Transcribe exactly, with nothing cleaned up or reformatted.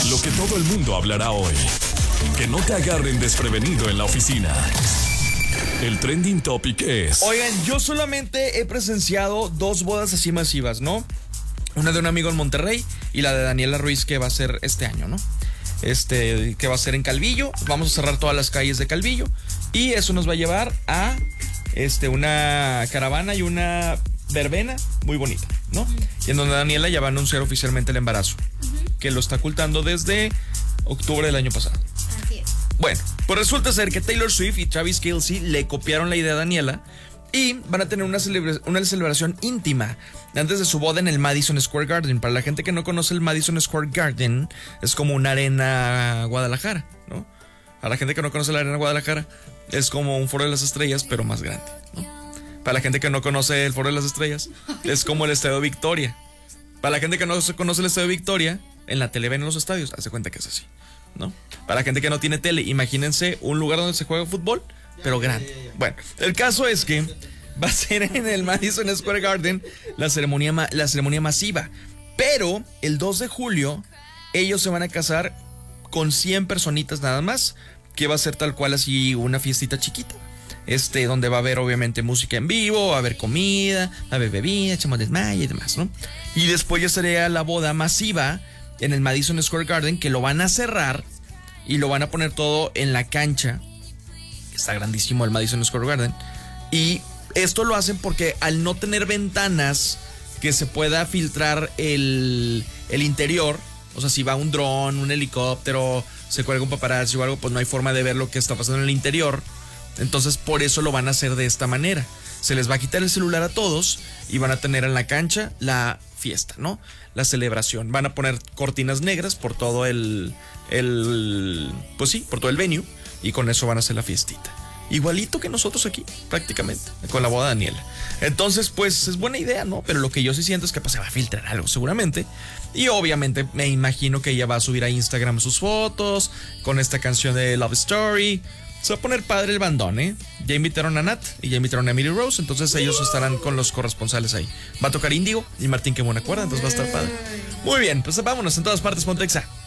Lo que todo el mundo hablará hoy. Que no te agarren desprevenido en la oficina. El trending topic es... Oigan, yo solamente he presenciado dos bodas así masivas, ¿no? Una de un amigo en Monterrey y la de Daniela Ruiz, que va a ser este año, ¿no? Este, que va a ser en Calvillo. Vamos a cerrar todas las calles de Calvillo. Y eso nos va a llevar a este, una caravana y una verbena muy bonita, ¿no? Uh-huh. Y en donde Daniela ya va a anunciar oficialmente el embarazo, uh-huh, que lo está ocultando desde octubre del año pasado. Así es. Bueno, pues resulta ser que Taylor Swift y Travis Kelce le copiaron la idea a Daniela y van a tener una, celebra- una celebración íntima antes de su boda en el Madison Square Garden. Para la gente que no conoce el Madison Square Garden, es como una arena Guadalajara, ¿no? Para la gente que no conoce la arena Guadalajara, es como un Foro de las Estrellas, pero más grande, ¿no? Para la gente que no conoce el Foro de las Estrellas, es como el Estadio Victoria. Para la gente que no conoce el Estadio Victoria, en la tele ven en los estadios, hace cuenta que es así, ¿no? Para la gente que no tiene tele, imagínense un lugar donde se juega fútbol, pero grande. Bueno, el caso es que va a ser en el Madison Square Garden la ceremonia, ma- la ceremonia masiva. Pero el dos de julio ellos se van a casar con cien personitas nada más, que va a ser tal cual así una fiestita chiquita. Este, donde va a haber obviamente música en vivo, va a haber comida, va a haber bebida, echamos desmayo y demás, ¿no? Y después ya sería la boda masiva en el Madison Square Garden, que lo van a cerrar y lo van a poner todo en la cancha. Está grandísimo el Madison Square Garden. Y esto lo hacen porque al no tener ventanas que se pueda filtrar el, el interior, o sea, si va un dron, un helicóptero, se cuelga un paparazzi o algo, pues no hay forma de ver lo que está pasando en el interior. Entonces por eso lo van a hacer de esta manera. Se les va a quitar el celular a todos y van a tener en la cancha la fiesta, ¿no? La celebración. Van a poner cortinas negras por todo el, el pues sí, por todo el venue, y con eso van a hacer la fiestita. Igualito que nosotros aquí, prácticamente, con la boda de Daniela. Entonces, pues es buena idea, ¿no? Pero lo que yo sí siento es que pues, se va a filtrar algo seguramente. Y obviamente me imagino que ella va a subir a Instagram sus fotos con esta canción de Love Story. Se va a poner padre el bandón, ¿eh? Ya invitaron a Nat y ya invitaron a Emily Rose, entonces ellos estarán con los corresponsales ahí. Va a tocar Índigo y Martín, que buena cuerda, entonces va a estar padre. Muy bien, pues vámonos en todas partes, Pontexa.